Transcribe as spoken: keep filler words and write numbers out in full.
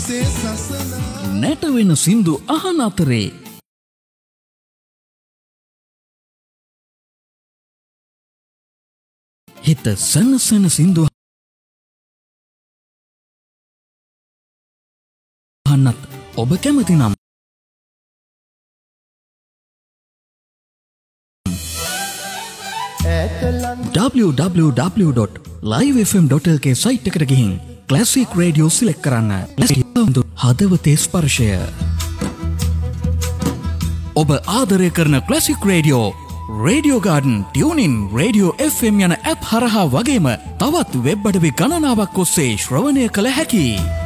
නැට වෙන සින්දු අහන අතරේ හිත සනසන සින්දු අහන්නත් ඔබ කැමති නම් w w w dot live f m dot l k site එකට ගිහින් ක්ලාසික් රේඩියෝ සිලෙක්ට් කරන්න. හදවතේ ස්පර්ශය. ඔබ ආදරය කරන classic radio, radio garden, tuning, radio F M යන ඇප් හරහා වගේම තවත් වෙබ් අඩවි ගණනාවක් ඔස්සේ ශ්‍රවණය කළ හැකියි.